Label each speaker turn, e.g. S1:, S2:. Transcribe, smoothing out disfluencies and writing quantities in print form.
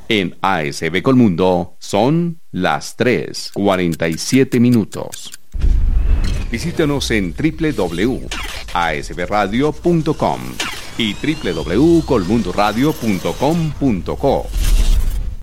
S1: En ASB Colmundo son las 3:47. Visítenos en www.asbradio.com y www.colmundoradio.com.co.